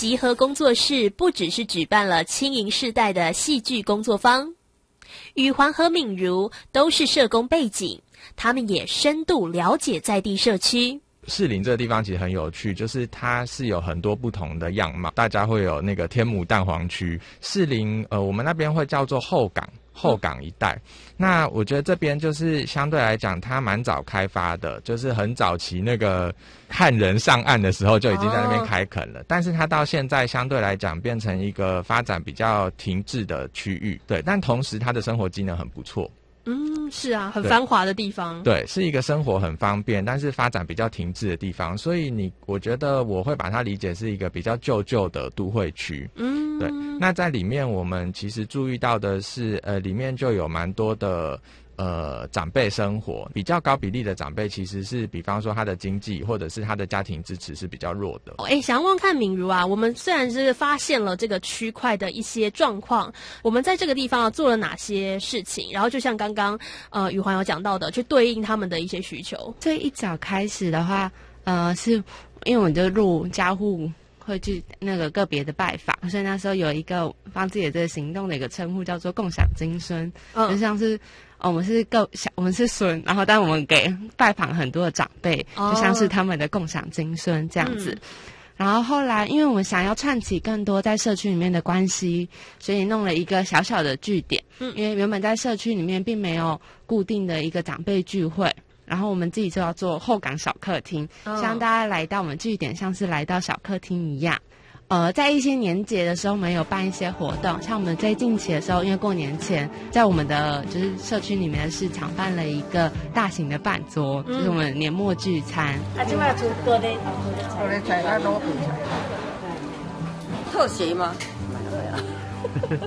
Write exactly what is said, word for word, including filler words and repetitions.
集合工作室不只是举办了青银世代的戏剧工作坊，宇环和敏如都是社工背景，他们也深度了解在地社区。 士林这个地方其实很有趣，就是它是有很多不同的样貌，大家会有那个天母蛋黄区，士林呃我们那边会叫做后港后港一带。那我觉得这边就是相对来讲它蛮早开发的，就是很早期那个汉人上岸的时候就已经在那边开垦了，哦、但是它到现在相对来讲变成一个发展比较停滞的区域，对，但同时它的生活机能很不错。 嗯，是啊，很繁华的地方。 对，是一个生活很方便，但是发展比较停滞的地方。所以你，我觉得我会把它理解是一个比较旧旧的都会区。嗯，对。那在里面，我们其实注意到的是，呃，里面就有蛮多的。呃，长辈生活比较高比例的长辈，其实是比方说他的经济或者是他的家庭支持是比较弱的。 哎、哦，想问问看敏如啊，我们虽然是发现了这个区块的一些状况，我们在这个地方做了哪些事情？然后就像刚刚呃宇环有讲到的，去对应他们的一些需求。 最一早开始的话，呃，是因为我就入家户。会去那个个别的拜访，所以那时候有一个帮自己的这个行动的一个称呼叫做共享金孙，嗯、就像是、哦、我们是个我们是孙，然后但我们给拜访很多的长辈，哦、就像是他们的共享金孙这样子。嗯、然后后来，因为我们想要串起更多在社区里面的关系，所以弄了一个小小的据点。嗯，因为原本在社区里面并没有固定的一个长辈聚会。然后我们自己就要做后港小客厅，希望大家来到我们据点，像是来到小客厅一样。呃，在一些年节的时候，我们有办一些活动，像我们最近期的时候，因为过年前，在我们的就是社区里面的市场办了一个大型的办桌，嗯、就是我们年末聚餐。 啊，今晚出多的多的菜，那老品菜，特写吗？